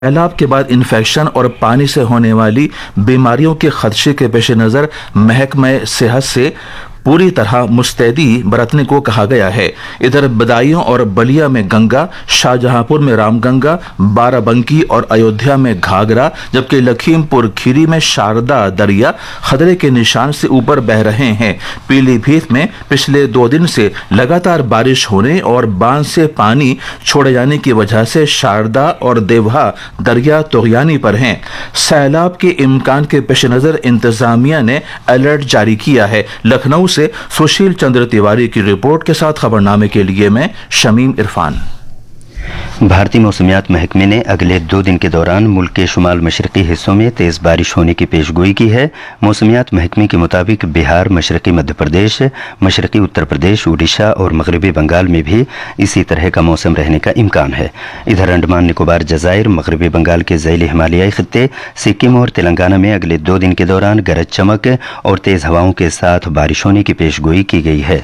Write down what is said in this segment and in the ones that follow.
सैलाब के बाद इन्फेक्शन और पानी से होने वाली बीमारियों के खदशे के पेश नज़र महकमा सेहत से पूरी तरह मुस्तैदी बरतने को कहा गया है। इधर बदायूं और बलिया में गंगा, शाहजहांपुर में रामगंगा, बाराबंकी और अयोध्या में घाघरा, जबकि लखीमपुर खीरी में शारदा दरिया खतरे के निशान से ऊपर बह रहे हैं। पीलीभीत में पिछले 2 दिन से लगातार बारिश होने और बांध से पानी छोड़े जाने की वजह से शारदा और देवहा दरिया तोगयानी पर हैं। सैलाब के इम्कान के पेश नज़र इंतजामिया ने अलर्ट जारी किया है। लखनऊ से सुशील चंद्र तिवारी की रिपोर्ट के साथ खबरनामे के लिए मैं शमीम इरफान। भारतीय मौसमियात महकमे ने अगले 2 दिन के दौरान मुल्क के शुमाल मशरकी हिस्सों में तेज़ बारिश होने की पेशगोई की है। मौसमियात महकमे के मुताबिक बिहार, मशरकी मध्य प्रदेश, मशरकी उत्तर प्रदेश, उड़ीसा और मगरबी बंगाल में भी इसी तरह का मौसम रहने का इम्कान है। इधर अंडमान निकोबार जज़ायर, मगरबी बंगाल के ज़ैली हिमालयाई खित्ते, सिक्किम और तेलंगाना में अगले 2 दिन के दौरान गरज चमक और तेज़ हवाओं के साथ बारिश होने की पेशगोई की गई है।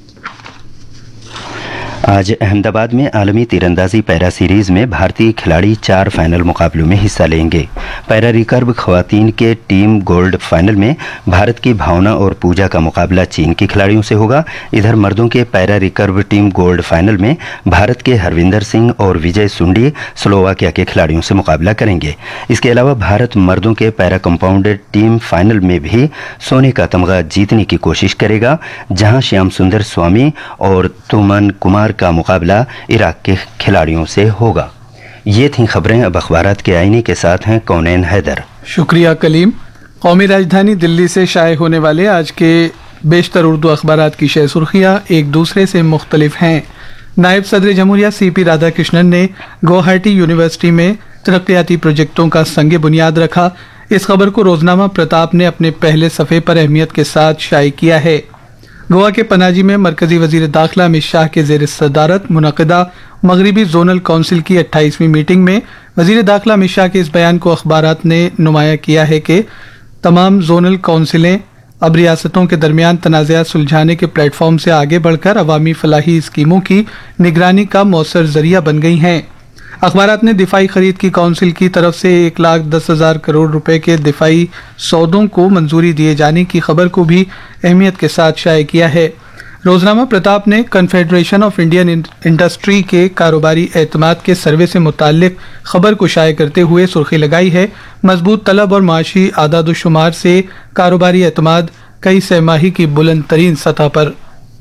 आज अहमदाबाद में आलमी तीरंदाजी पैरा सीरीज में भारतीय खिलाड़ी 4 फाइनल मुकाबलों में हिस्सा लेंगे। पैरा रिकर्व खवातीन के टीम गोल्ड फाइनल में भारत की भावना और पूजा का मुकाबला चीन की खिलाड़ियों से होगा। इधर मर्दों के para recurve team gold final में भारत के हरविंदर सिंह और विजय सुंडी स्लोवाकिया के खिलाड़ियों से मुकाबला करेंगे। इसके अलावा भारत मर्दों के पैरा कंपाउंडेड टीम फाइनल में भी सोने का तमगा जीतने की कोशिश करेगा, जहां श्याम सुंदर स्वामी और तुमन कुमार का मुकाबला इराक के खिलाड़ियों से होगा। ये थी खबरें। अब अखबारात के आईने के साथ हैं कौनैन हैदर। शुक्रिया कलीम। कौमी राजधानी दिल्ली से शाये होने वाले आज के बेशतर उर्दू अखबारात की शय सुर्खियाँ एक दूसरे से मुख्तलिफ हैं। नायब सदर जमहूरिया CP राधाकृष्णन ने गुवाहाटी यूनिवर्सिटी में तरक्याती प्रोजेक्टों का संग बुनियाद रखा। इस खबर को रोजनामा प्रताप ने अपने पहले सफ़े पर अहमियत के साथ शाये किया है। गोवा के पनाजी में मरकजी वजीर दाखिला अमित शाह के ज़ेर सदारत मुनक़िदा मगरबी जोनल काउंसिल की 28वीं मीटिंग में वजीर दाखिला अमित शाह के इस बयान को अखबारात ने नुमाया किया है कि तमाम जोनल काउंसिलें अब रियासतों के दरमियान तनाज़ात सुलझाने के प्लेटफॉर्म से आगे बढ़कर अवामी फलाही स्कीमों की निगरानी का मौसर जरिया बन गई हैं। अखबारात ने दिफाई खरीद की काउंसिल की तरफ से 1,10,000 करोड़ रुपए के दिफाई सौदों को मंजूरी दिए जाने की खबर को भी अहमियत के साथ शाये किया है। रोजनामा प्रताप ने कन्फेडरेशन ऑफ इंडियन इंडस्ट्री के कारोबारी एतमाद के सर्वे से मुताल्लिक खबर को शाये करते हुए सुर्खी लगाई है, मजबूत तलब और माशी आदादुशुमार से कारोबारी एतमाद कई सहमाही की बुलंद तरीन सतह पर।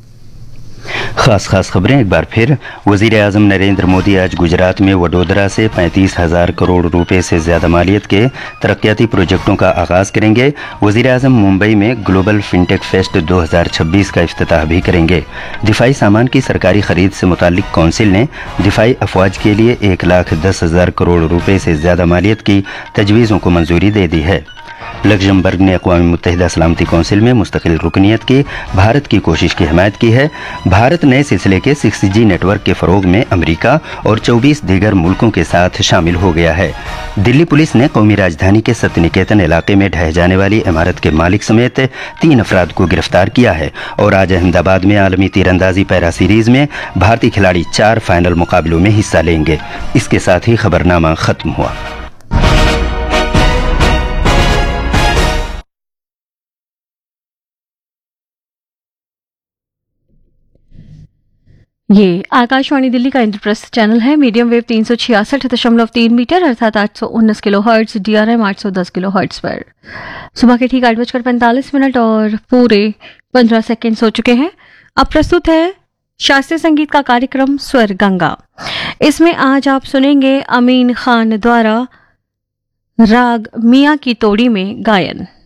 खास खबरें एक बार फिर। वजीर आज़म नरेंद्र मोदी आज गुजरात में वडोदरा से 35,000 करोड़ रुपए से ज़्यादा मालियत के तरक्याती प्रोजेक्टों का आगाज़ करेंगे। वजीर आज़म मुंबई में ग्लोबल फिनटेक फेस्ट 2026 का इफ्तिताह भी करेंगे। दिफाई सामान की सरकारी खरीद से मुताल्लिक कौंसिल ने दिफाई अफवाज के लिए 1,10,000 करोड़ रुपए से ज़्यादा मालियत की तजवीज़ों को मंजूरी दे दी है। लग्जमबर्ग ने अक़वाम मुत्तहिदा सलामती कौंसिल में मुस्तकिल रुकनियत की भारत की कोशिश की हिमायत की है। भारत नए सिलसिले के 6G नेटवर्क के फ़रोग में अमेरिका और 24 दीगर मुल्कों के साथ शामिल हो गया है। दिल्ली पुलिस ने कौमी राजधानी के सत्यनिकेतन इलाके में ढह जाने वाली इमारत के मालिक समेत 3 अफराद को गिरफ्तार किया है। और आज अहमदाबाद में आलमी तीरंदाजी पैरा सीरीज में भारतीय खिलाड़ी 4 फाइनल मुकाबलों में हिस्सा लेंगे। इसके साथ ही खबरनामा खत्म हुआ। ये आकाशवाणी दिल्ली का इंद्रप्रस्थ चैनल है। मीडियम वेव 366.3 मीटर अर्थात 819 kilo hertz, DRM 810 kilo hertz पर सुबह के ठीक 8:45 और पूरे 15 सेकेंड हो चुके हैं। अब प्रस्तुत है शास्त्रीय संगीत का कार्यक्रम स्वर गंगा। इसमें आज आप सुनेंगे अमीन खान द्वारा राग मियाँ की तोड़ी में गायन।